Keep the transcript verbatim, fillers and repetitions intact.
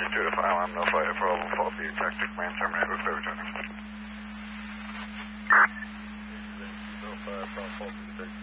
Just do the file. I'm no fire problem. Faulty tactic man. Terminate with clear returning. No fire problem. Faulty detected.